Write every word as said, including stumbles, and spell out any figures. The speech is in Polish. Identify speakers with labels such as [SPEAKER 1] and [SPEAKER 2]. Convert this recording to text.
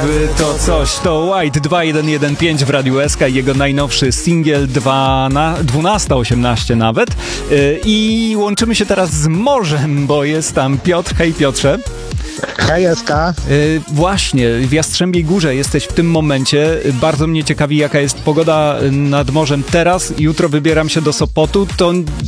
[SPEAKER 1] Gdyby to coś, to White dwa jeden jeden pięć w Radiu S K i jego najnowszy singiel dwanaście osiemnaście nawet. I łączymy się teraz z morzem, bo jest tam Piotr. Hej Piotrze.
[SPEAKER 2] Hej S K.
[SPEAKER 1] Yy, właśnie, w Jastrzębiej Górze jesteś w tym momencie. Bardzo mnie ciekawi, jaka jest pogoda nad morzem teraz. Jutro wybieram się do Sopotu. To